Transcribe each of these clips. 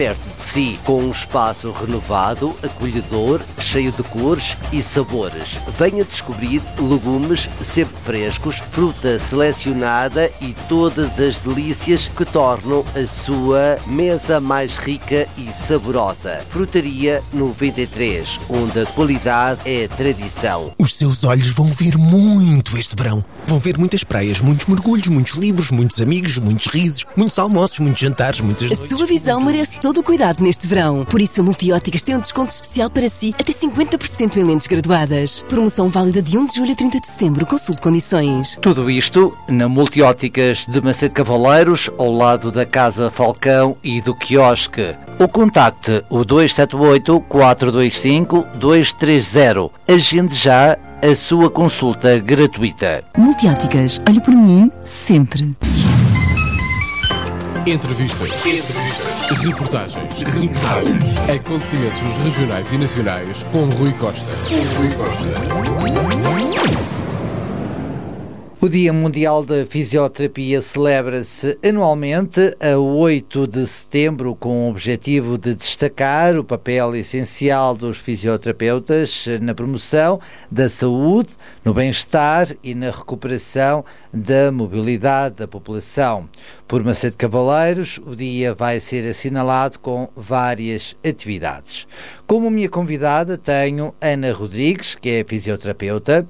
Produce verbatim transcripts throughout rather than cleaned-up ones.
perto de si, com um espaço renovado, acolhedor, cheio de cores e sabores. Venha descobrir legumes sempre frescos, fruta selecionada e todas as delícias que tornam a sua mesa mais rica e saborosa. Frutaria noventa e três, onde a qualidade é tradição. Os seus olhos vão ver muito este verão. Vão ver muitas praias, muitos mergulhos, muitos livros, muitos amigos, muitos risos, muitos almoços, muitos jantares, muitas noites. A sua visão muitos... merece todo o cuidado neste verão. Por isso a Multióticas tem um desconto especial para si, até cinquenta por cento em lentes graduadas. Promoção válida de primeiro de julho a trinta de setembro. Consulte condições. Tudo isto na Multióticas de Macedo Cavaleiros, ao lado da Casa Falcão e do quiosque. Ou contacte o dois sete oito, quatro dois cinco, dois três zero. Agende já a sua consulta gratuita. Multióticas, olhe por mim sempre. Entrevistas. Entrevistas. Reportagens. Reportagens. Acontecimentos regionais e nacionais com Rui Costa. Com Rui Costa. O Dia Mundial da Fisioterapia celebra-se anualmente a oito de setembro com o objetivo de destacar o papel essencial dos fisioterapeutas na promoção da saúde, no bem-estar e na recuperação da mobilidade da população. Por Macedo Cavaleiros, o dia vai ser assinalado com várias atividades. Como minha convidada tenho Ana Rodrigues, que é fisioterapeuta.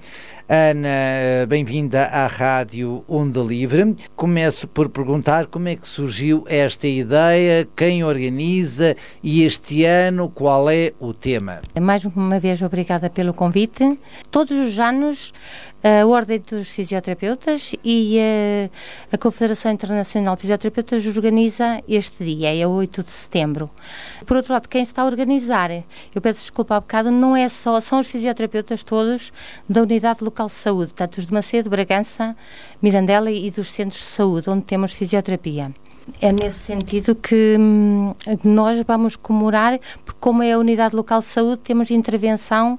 Ana, bem-vinda à Rádio Onda Livre. Começo por perguntar como é que surgiu esta ideia, quem organiza e este ano qual é o tema? Mais uma vez, obrigada pelo convite. Todos os anos a Ordem dos Fisioterapeutas e a, a Confederação Internacional de Fisioterapeutas organiza este dia, é oito de setembro. Por outro lado, quem está a organizar, eu peço desculpa há bocado, não é só, são os fisioterapeutas todos da Unidade Local de Saúde, tanto os de Macedo, Bragança, Mirandela e dos centros de saúde, onde temos fisioterapia. É nesse sentido que hum, nós vamos comemorar, porque como é a Unidade Local de Saúde, temos intervenção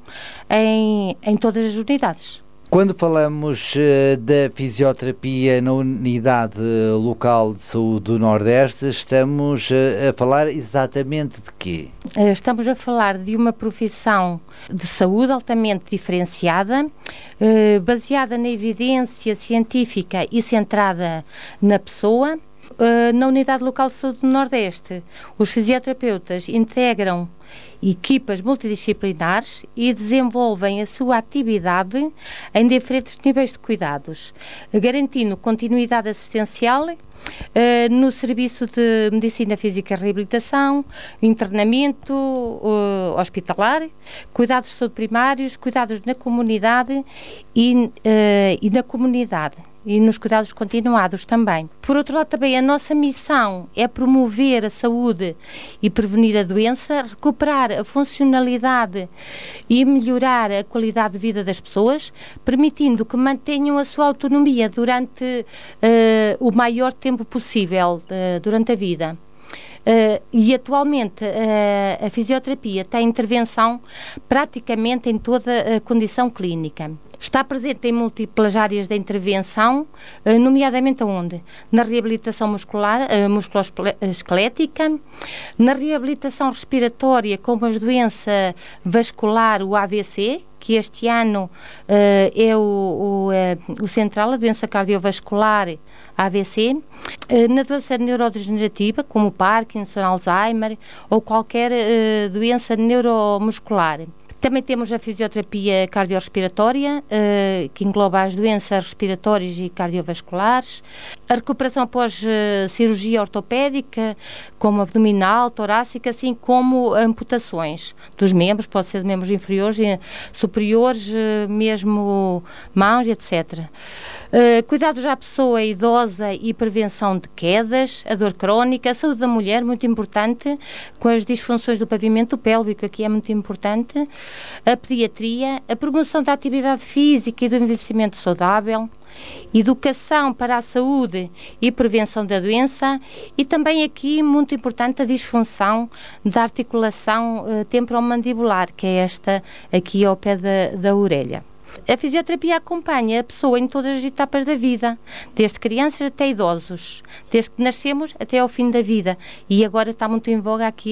em, em todas as unidades. Quando falamos uh, da fisioterapia na Unidade Local de Saúde do Nordeste, estamos uh, a falar exatamente de quê? Estamos a falar de uma profissão de saúde altamente diferenciada, uh, baseada na evidência científica e centrada na pessoa. Uh, na Unidade Local de Saúde do Nordeste, os fisioterapeutas integram equipas multidisciplinares e desenvolvem a sua atividade em diferentes níveis de cuidados, garantindo continuidade assistencial uh, no serviço de medicina física e reabilitação, internamento uh, hospitalar, cuidados de saúde primários, cuidados na comunidade e, uh, e na comunidade. E nos cuidados continuados também. Por outro lado, também a nossa missão é promover a saúde e prevenir a doença, recuperar a funcionalidade e melhorar a qualidade de vida das pessoas, permitindo que mantenham a sua autonomia durante uh, o maior tempo possível uh, durante a vida. Uh, e atualmente uh, a fisioterapia tem intervenção praticamente em toda a condição clínica. Está presente em múltiplas áreas da intervenção, uh, nomeadamente aonde? Na reabilitação muscular, uh, musculoesquelética, na reabilitação respiratória, como a doença vascular, o A V C, que este ano uh, é o, o, uh, o central, a doença cardiovascular, A V C, uh, na doença neurodegenerativa, como o Parkinson, Alzheimer ou qualquer uh, doença neuromuscular. Também temos a fisioterapia cardiorrespiratória, uh, que engloba as doenças respiratórias e cardiovasculares, a recuperação após uh, cirurgia ortopédica, como abdominal, torácica, assim como amputações dos membros, pode ser de membros inferiores e superiores, uh, mesmo mãos, etcétera. Uh, cuidados à pessoa idosa e prevenção de quedas, a dor crónica, a saúde da mulher, muito importante, com as disfunções do pavimento pélvico, aqui é muito importante, a pediatria, a promoção da atividade física e do envelhecimento saudável, educação para a saúde e prevenção da doença e também aqui, muito importante, a disfunção da articulação uh, temporomandibular, que é esta aqui ao pé da, da orelha. A fisioterapia acompanha a pessoa em todas as etapas da vida, desde crianças até idosos, desde que nascemos até ao fim da vida. E agora está muito em voga aqui